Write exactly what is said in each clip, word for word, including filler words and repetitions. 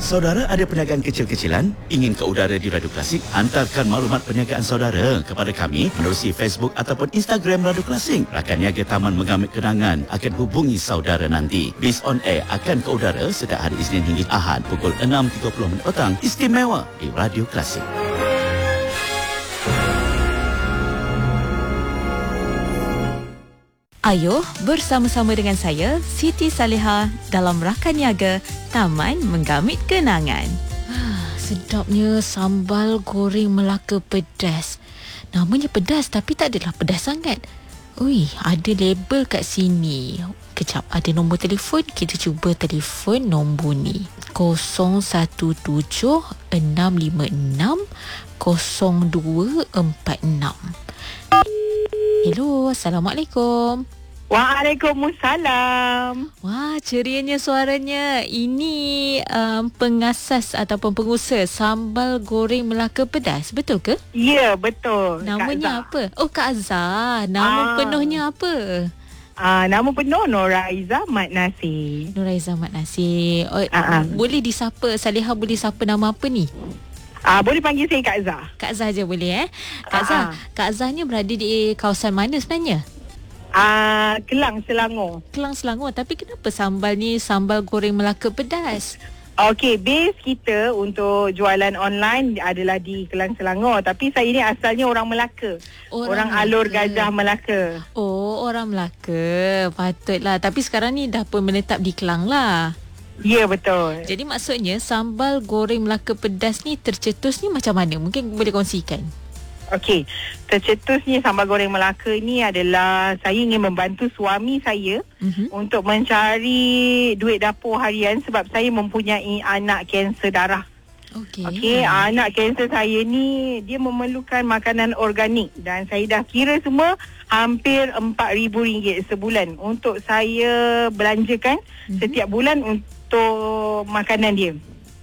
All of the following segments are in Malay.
Saudara ada perniagaan kecil-kecilan? Ingin ke udara di Radio Klasik? Hantarkan maklumat perniagaan saudara kepada kami menerusi Facebook ataupun Instagram Radio Klasik. Rakan niaga Taman Mengamit Kenangan akan hubungi saudara nanti. Bis on Air akan ke udara setiap hari Isnin hingga Ahad pukul enam tiga puluh petang. Istimewa di Radio Klasik. Ayo bersama-sama dengan saya, Siti Saleha dalam Rakan Niaga Taman Menggamit Kenangan. Ah, sedapnya sambal goreng Melaka pedas. Namanya pedas tapi tak adalah pedas sangat. Ui, ada label kat sini. Kejap, ada nombor telefon. Kita cuba telefon nombor ni. kosong satu tujuh enam lima enam kosong dua empat enam. Hello, Assalamualaikum. Waalaikumsalam. Wah, cerianya suaranya. Ini um, pengasas ataupun pengusaha sambal goreng Melaka pedas, betul ke? Ya, betul. Namanya apa? Oh, Kak Azhar. Nama ah. penuhnya apa? Ah, nama penuh Noraiza Mat Nasir. Noraiza Mat Nasir. Oh, ah. Boleh disapa, Saleha boleh sapa nama apa ni? Ah, boleh panggil saya Kak Azhar. Kak Azhar je boleh eh? Kak Azhar, Kak Azhar ni berada di kawasan mana sebenarnya? Ah, Kelang, Selangor. Kelang, Selangor. Tapi kenapa sambal ni sambal goreng Melaka pedas? Okey, base kita untuk jualan online adalah di Kelang, Selangor. Tapi saya ni asalnya orang Melaka. Orang, orang Alor Gajah Melaka. Oh, orang Melaka. Patutlah. Tapi sekarang ni dah pun menetap di Kelang lah. Ya, betul. Jadi maksudnya sambal goreng Melaka pedas ni tercetus ni macam mana? Mungkin boleh kongsikan. Okey, tercetusnya sambal goreng Melaka ni adalah saya ingin membantu suami saya uh-huh. untuk mencari duit dapur harian sebab saya mempunyai anak kanser darah. Okey. Okey, anak kanser saya ni dia memerlukan makanan organik dan saya dah kira semua hampir empat ribu ringgit sebulan untuk saya belanjakan uh-huh. setiap bulan untuk makanan dia.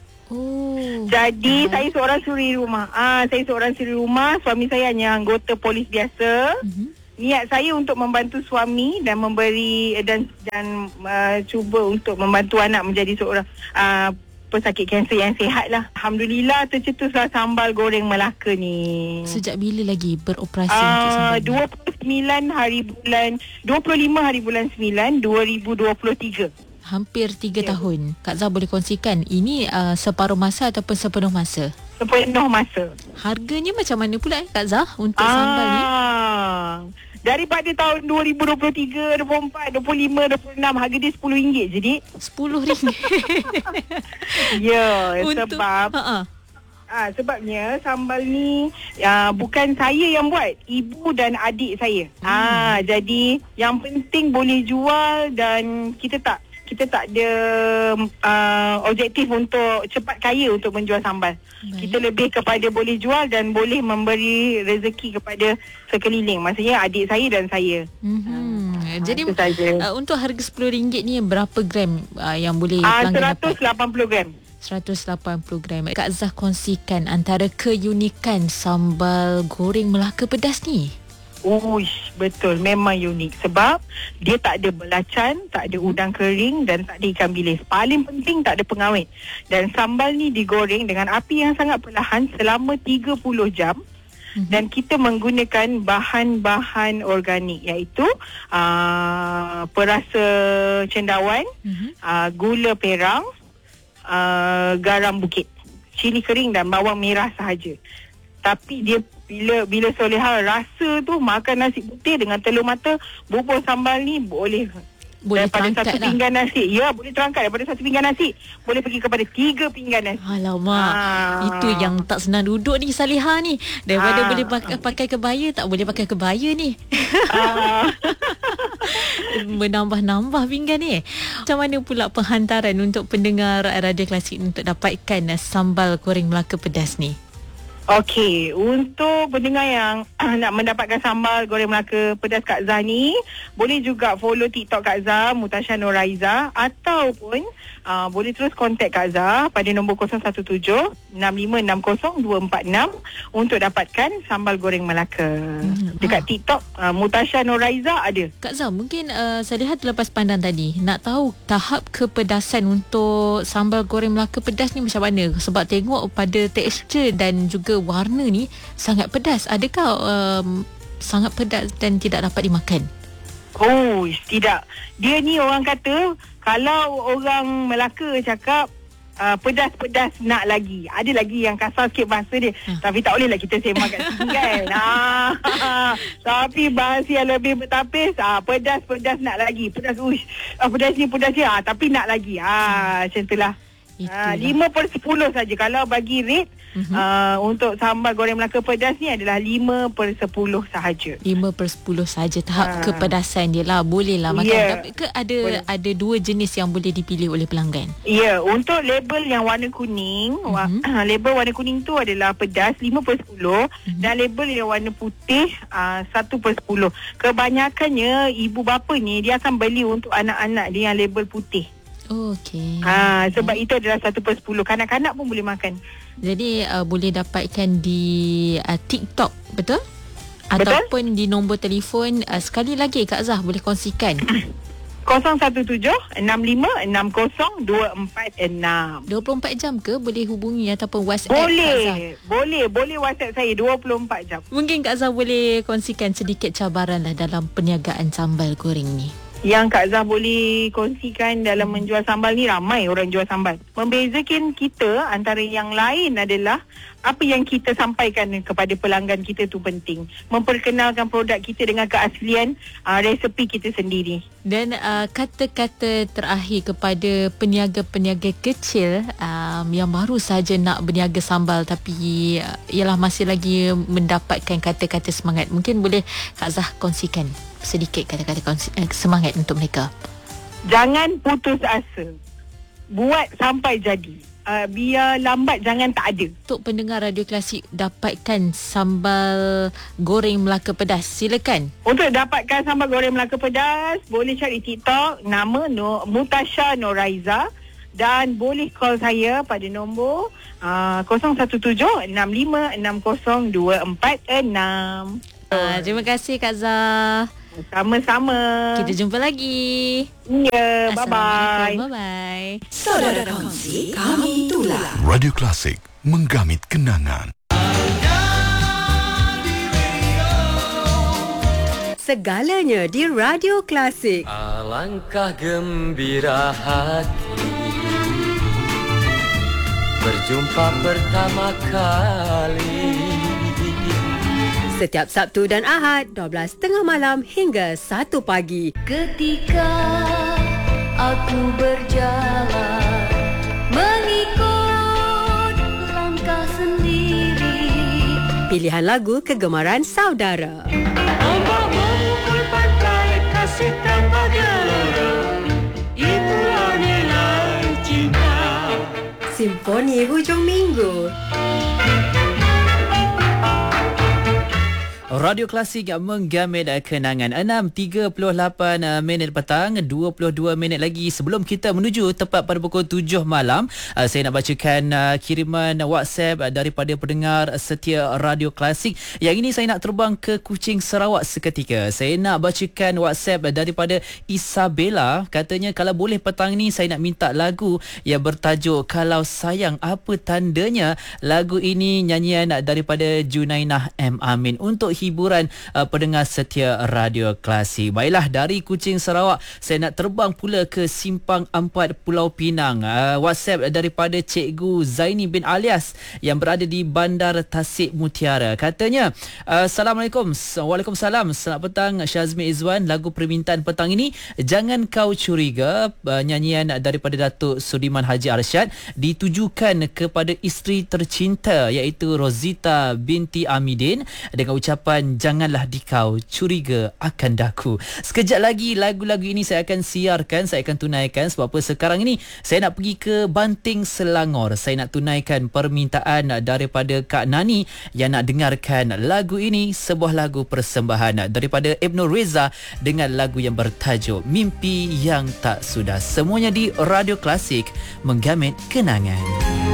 Oh. Jadi uh-huh. saya seorang suri rumah. Ah, saya seorang suri rumah, suami saya hanya anggota polis biasa. Uh-huh. Niat saya untuk membantu suami dan memberi dan dan uh, cuba untuk membantu anak menjadi seorang uh, pesakit kanser yang sihat lah. Alhamdulillah tercetuslah sambal goreng Melaka ni. Sejak bila lagi beroperasi uh, untuk sambal ni? dua puluh sembilan hari bulan dua puluh lima hari bulan sembilan dua ribu dua puluh tiga. Hampir tiga ya. tahun. Kak Zah boleh kongsikan ini uh, separuh masa ataupun sepenuh masa? Sepenuh masa. Harganya macam mana pula eh, Kak Zah untuk ah, sambal ni? Daripada tahun dua ribu dua puluh tiga, dua puluh empat, dua puluh lima, dua puluh enam harga dia sepuluh ringgit je, Dik. sepuluh ringgit. Ya, untuk, sebab ha-ha. Ah, sebabnya sambal ni uh, bukan saya yang buat, ibu dan adik saya. Hmm. Ah, jadi yang penting boleh jual dan kita tak kita tak ada uh, objektif untuk cepat kaya untuk menjual sambal. Baik. Kita lebih kepada boleh jual dan boleh memberi rezeki kepada sekeliling. Maksudnya adik saya dan saya. Mm-hmm. Uh, Jadi uh, untuk harga sepuluh ringgit ni berapa gram uh, yang boleh uh, pelanggan seratus lapan puluh gram. seratus lapan puluh gram. Kak Zah kongsikan antara keunikan sambal goreng Melaka pedas ni. Uish, betul, memang unik sebab dia tak ada belacan, tak ada udang kering dan tak ada ikan bilis. Paling penting tak ada pengawet. Dan sambal ni digoreng dengan api yang sangat perlahan selama tiga puluh jam. Mm-hmm. Dan kita menggunakan bahan-bahan organik iaitu uh, perasa cendawan, mm-hmm. uh, gula perang, uh, garam bukit, cili kering dan bawang merah sahaja. Tapi dia bila bila Soleha rasa tu makan nasi putih dengan telur mata, bubur sambal ni boleh boleh daripada satu lah. pinggan nasi. Ya, boleh terangkat daripada satu pinggan nasi boleh pergi kepada tiga pinggan nasi. Alamak, ah. itu yang tak senang duduk ni Saleha ni. Daripada ah. boleh pakai, pakai kebaya, tak boleh pakai kebaya ni. Ah. Menambah-nambah pinggan ni. Macam mana pula penghantaran untuk pendengar Radio Klasik untuk dapatkan sambal goreng Melaka pedas ni? Okey, untuk pendengar yang nak mendapatkan sambal goreng Melaka pedas Kak Zah ni, boleh juga follow TikTok Kak Zah, Mutasha Noraiza, ataupun uh, boleh terus kontak Kak Zah pada nombor kosong satu tujuh enam lima enam kosong dua empat enam untuk dapatkan sambal goreng Melaka. Hmm. Dekat ah. TikTok uh, Mutasha Noraiza ada. Kak Zah, mungkin uh, saya lihat lepas pandang tadi, nak tahu tahap kepedasan untuk sambal goreng Melaka pedas ni macam mana? Sebab tengok pada tekstur dan juga warna ni sangat pedas. Adakah um, sangat pedas dan tidak dapat dimakan? Oh, tidak. Dia ni orang kata kalau orang Melaka cakap uh, pedas-pedas nak lagi. Ada lagi yang kasar sikit bahasa dia. Ha. Tapi tak bolehlah kita sembang kat sini kan. Ah, tapi bahasa yang lebih bertapis, ah, pedas-pedas nak lagi. Pedas, uish, ah, pedas ni pedas ni. Ah, tapi nak lagi. Ah, macam itulah. Ah, lima per sepuluh saja. Kalau bagi rate uh-huh. uh, untuk sambal goreng Melaka pedas ni adalah lima per sepuluh sahaja. lima per sepuluh sahaja tahap ah. kepedasan dia lah. Boleh lah makan. Yeah. Tapi ke ada boleh. Ada dua jenis yang boleh dipilih oleh pelanggan? Ya, yeah, untuk label yang warna kuning, uh-huh. label warna kuning tu adalah pedas lima per sepuluh uh-huh. dan label yang warna putih uh, satu per sepuluh. Kebanyakannya ibu bapa ni dia akan beli untuk anak-anak dia yang label putih. Okey. Ah, sebab itu adalah satu per sepuluh. Kanak-kanak pun boleh makan. Jadi uh, boleh dapatkan di uh, TikTok, betul? Betul? Ataupun di nombor telefon uh, sekali lagi Kak Zah boleh kongsikan. kosong satu tujuh enam lima enam kosong dua empat enam. dua puluh empat jam ke boleh hubungi ataupun WhatsApp boleh, Kak Zah? Boleh, boleh WhatsApp saya dua puluh empat jam. Mungkin Kak Zah boleh kongsikan sedikit cabaran lah dalam perniagaan sambal goreng ni. Yang Kak Zah boleh kongsikan dalam menjual sambal ni, ramai orang jual sambal. Membezakan kita antara yang lain adalah apa yang kita sampaikan kepada pelanggan kita tu penting. Memperkenalkan produk kita dengan keaslian uh, resepi kita sendiri. Dan uh, kata-kata terakhir kepada peniaga-peniaga kecil um, yang baru saja nak berniaga sambal tapi uh, ialah masih lagi mendapatkan kata-kata semangat. Mungkin boleh Kak Zah kongsikan sedikit kata-kata konsi- eh, semangat untuk mereka. Jangan putus asa. Buat sampai jadi. Uh, biar lambat jangan tak ada. Untuk pendengar Radio Klasik dapatkan sambal goreng Melaka pedas, silakan. Untuk dapatkan sambal goreng Melaka pedas, boleh cari TikTok nama no, Mutasha Noraiza dan boleh call saya pada nombor uh, kosong satu tujuh enam lima enam kosong dua empat enam. Uh, terima kasih Kak Zah. Sama-sama. Kita jumpa lagi. Ya, bye-bye. Bye-bye. Saudara kongsi, kami tular. Radio Klasik, menggamit kenangan. Segalanya di Radio Klasik. Alangkah gembira hati berjumpa pertama kali. Setiap Sabtu dan Ahad, dua belas tiga puluh malam hingga satu pagi. Ketika aku berjalan mengikut langkah sendiri, pilihan lagu kegemaran saudara. ombak memukul pantai kasih tanpa gelora, itulah nilai cinta. Simfoni hujung minggu. Radio Klasik menggamit kenangan. Enam tiga puluh lapan minit petang, dua puluh dua minit lagi sebelum kita menuju tepat pada pukul tujuh malam. Saya nak bacakan kiriman WhatsApp daripada pendengar setia Radio Klasik. Yang ini saya nak terbang ke Kuching, Sarawak seketika. Saya nak bacakan WhatsApp daripada Isabella. Katanya kalau boleh petang ni saya nak minta lagu yang bertajuk Kalau Sayang Apa Tandanya. Lagu ini nyanyian daripada Junainah M. Amin untuk hiburan uh, pendengar setia Radio Klasik. Baiklah, dari Kuching, Sarawak, saya nak terbang pula ke Simpang Empat, Pulau Pinang. Uh, WhatsApp daripada Cikgu Zaini bin Alias yang berada di Bandar Tasik Mutiara. Katanya, uh, Assalamualaikum. Waalaikumsalam. Selamat petang Syazmi Izwan. Lagu permintaan petang ini, Jangan Kau Curiga, uh, nyanyian daripada Datuk Sudiman Haji Arsyad, ditujukan kepada isteri tercinta iaitu Rozita binti Amidin dengan ucapan harapan janganlah dikau curiga akan daku. Sekejap lagi lagu-lagu ini saya akan siarkan, saya akan tunaikan. Sebab apa sekarang ini saya nak pergi ke Banting Selangor. Saya nak tunaikan permintaan daripada Kak Nani yang nak dengarkan lagu ini, sebuah lagu persembahan daripada Ibnu Reza dengan lagu yang bertajuk Mimpi Yang Tak Sudah. Semuanya di Radio Klasik, menggamit kenangan.